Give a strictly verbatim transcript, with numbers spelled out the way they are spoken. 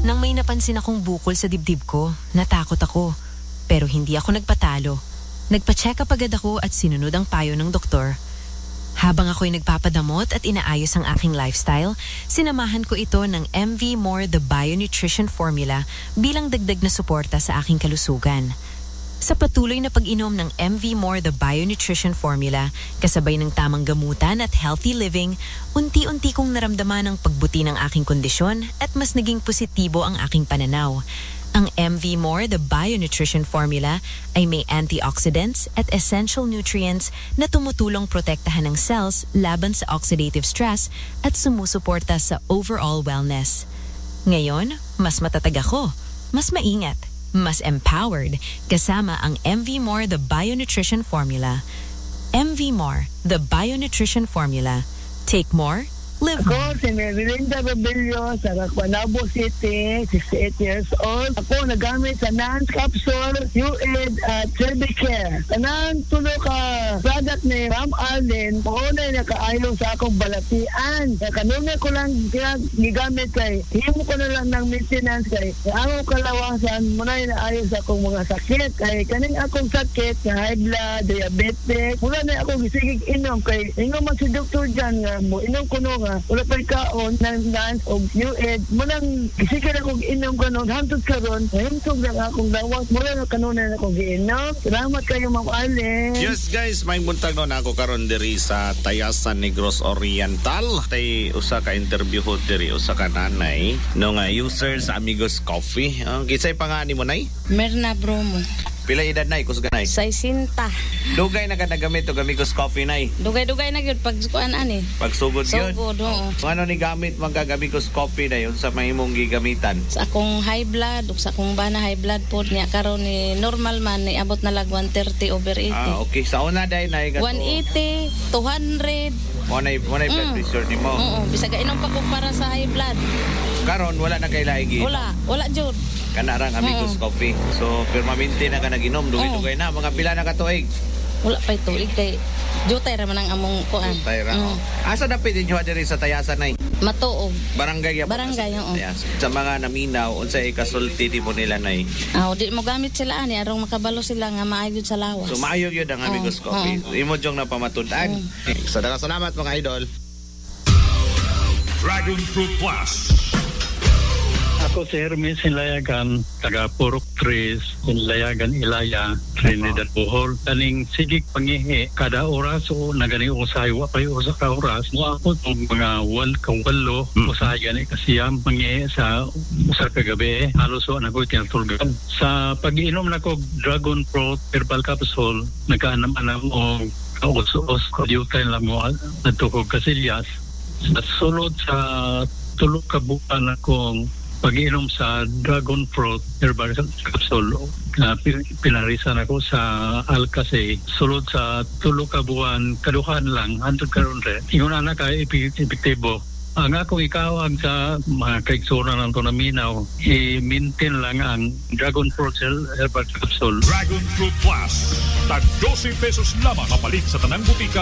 Nang may napansin akong bukol sa dibdib ko, natakot ako. Pero hindi ako nagpatalo. Nagpa-check up agad ako at sinunod ang payo ng doktor. Habang ako'y nagpapadamot at inaayos ang aking lifestyle, sinamahan ko ito ng M V More The Bio-Nutrition Formula bilang dagdag na suporta sa aking kalusugan. Sa patuloy na pag-inom ng M V More The Bio-Nutrition Formula, kasabay ng tamang gamutan at healthy living, unti-unti kong naramdaman ang pagbuti ng aking kondisyon at mas naging positibo ang aking pananaw. Ang M V More The Bio-Nutrition Formula ay may antioxidants at essential nutrients na tumutulong protektahan ng cells laban sa oxidative stress at sumusuporta sa overall wellness. Ngayon, mas matatag ako, mas maingat, mas empowered kasama ang M V More The Bio-Nutrition Formula. M V More The Bio-Nutrition Formula. Take more, live more. Ako, si Merilinda Rebello sa Caguanabo City, sixty-eight years old. Ako nagamit sa Nance Capsule, U E D at Cervicare. Kanang tulo ka product ni Ma'am Arlene, maunay na kaayo sa akong balatian. Kanunay ko lang gigamit kay, himo ko na lang ng maintenance kay, ang kalawasan, munay na ayo sa akong mga sakit. Kay kaning akong sakit, na high blood, diabetic, mula na akong gisigig inom kay, inom man si doktor dyan nga mo, inom ko no nga, wala pa'y kaon ng Nance o U E D. Mulang gisigil akong inom kanon, hantod karon, hintog lang akong dawas, mula na kanunay na akong giinom. Salamat kayo, Ma'am Arlene. Yes guys, may buntag no na ako karon diri sa Tayasan Negros Oriental. Tay usa ka interview ho diri usa ka nanay no nga user sa Amigos Coffee. Ang kisay pangani mo nay? Merna Bromo. Pila edad nay kus ganay? Saisinta. Dugay na ka nagamit og Amigos Coffee nay. Dugay-dugay na gyud pag kuan ani. Pagsugod gyud. Sugod, oo. So, ano ni gamit man kag Amigos Coffee na yun sa mahimong gigamitan? Sa akong high blood ug sa akong bana high blood pod niya karon ni normal man ni abot na lag one thirty over eighty. Ah, okay. Sa una day nay gato. one eighty, two hundred. Mo nay mo nay blood Mm. pressure nimo. Oo, bisag inom pa ko para sa high blood. Karon wala na kay laigi. Wala, wala jud. Kana rang Amigos Mm. Coffee. So permanente na ka naginom, dugay-dugay na mga pila na ka tuig. Wala pa'y tuig kay jutay ra man ang among kuan. Tayra. Mm. Asa na pwede nyo diri sa Tayasan nay? Matuog. Barangay ya. Barangay, oo. Yes. Sa mga naminaw unsay ikasulti di mo nila nay. Ah, di mo gamit sila ani arong makabalo sila nga maayod sa lawas. So maayo gyud ang Amigos Oo, Coffee. oo. Imo jong napamatud-an. Sa daghang salamat mga idol. Dragon Fruit Plus. Ako si Hermes Sinlayagan, taga Purok Tres, Sinlayagan Ilaya, Trinidad Bohol. Kaning sigig pangihi, kada oras o nagani usay, wapay usa ka oras. Mo ako itong mga wal kawalo, usay gani kasiyam pangihi sa usa ka gabi. Halos o nagoy tinatulgan. Sa pag-inom na ko Dragon Fruit Herbal Capsule, nagkaanam-anam o kaos-os, kadyutay lang mo natukog kasilyas. Sa sulod sa tulog ka bukan akong pag-inom sa Dragon Fruit Herbal Capsule na pinarisan ako sa Alcase. Sulod sa tulo ka buwan, kaduhan lang, hantod karon re. Ingon na ka epektibo. Ang akong ikawag sa mga kaiksura ng ito na minaw, i-maintain lang ang Dragon Fruit Herbal Capsule. Dragon Fruit Plus. Tag twelve pesos lamang mapalit sa tanang butika